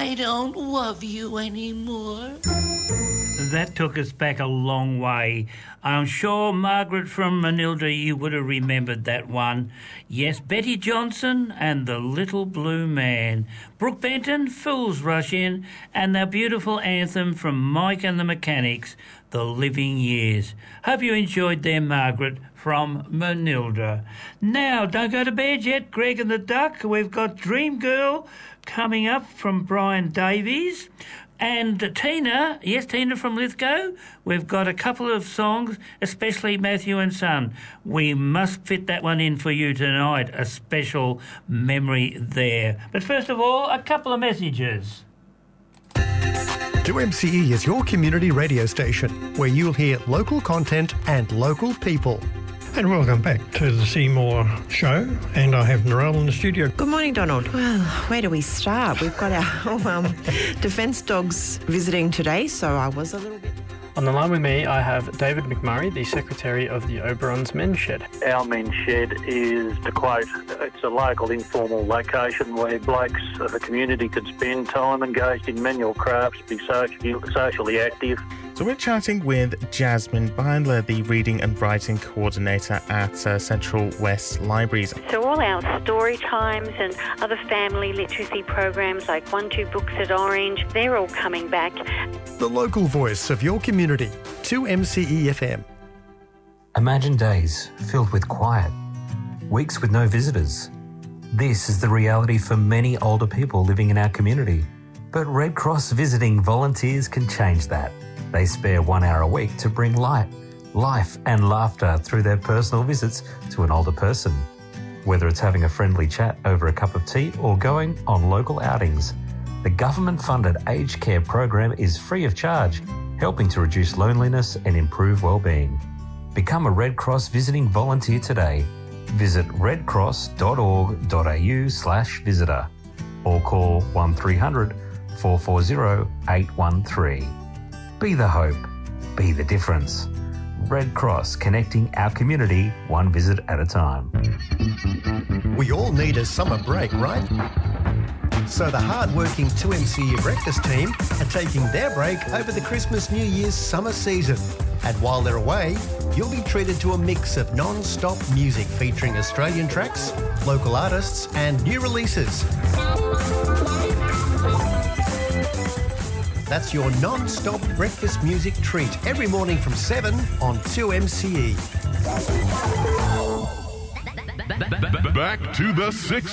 I don't love you anymore. That took us back a long way. I'm sure, Margaret from Manilda, you would have remembered that one. Yes, Betty Johnson and the Little Blue Man. Brooke Benton, Fools Rush In, and the beautiful anthem from Mike and the Mechanics, The Living Years. Hope you enjoyed them, Margaret from Manilda. Now, don't go to bed yet, Greg and the Duck. We've got Dream Girl coming up from Brian Davies. And Tina, yes, Tina from Lithgow, we've got a couple of songs, especially Matthew and Son. We must fit that one in for you tonight, a special memory there. But first of all, a couple of messages. 2MCE is your community radio station where you'll hear local content and local people. And welcome back to the Seymour Show, and I have Narelle in the studio. Good morning, Donald. Well, where do we start? We've got our defence dogs visiting today, so I was a little bit... On the line with me, I have David McMurray, the Secretary of the Oberon's Men's Shed. Our men's shed is, to quote, it's a local informal location where blokes of the community could spend time engaged in manual crafts, be socially active. So we're chatting with Jasmine Bindler, the Reading and Writing Coordinator at Central West Libraries. So all our story times and other family literacy programs like 1-2 Books at Orange, they're all coming back. The local voice of your community, 2MCE FM. Imagine days filled with quiet, weeks with no visitors. This is the reality for many older people living in our community. But Red Cross visiting volunteers can change that. They spare 1 hour a week to bring light, life and laughter through their personal visits to an older person. Whether it's having a friendly chat over a cup of tea or going on local outings, the government-funded aged care program is free of charge, helping to reduce loneliness and improve well-being. Become a Red Cross visiting volunteer today. Visit redcross.org.au/visitor or call 1300 440 813. Be the hope. Be the difference. Red Cross, connecting our community one visit at a time. We all need a summer break, right? So the hard-working 2MCE Breakfast team are taking their break over the Christmas New Year's summer season. And while they're away, you'll be treated to a mix of non-stop music featuring Australian tracks, local artists and new releases. That's your non-stop breakfast music treat every morning from 7 on 2MCE. Back to the 60s.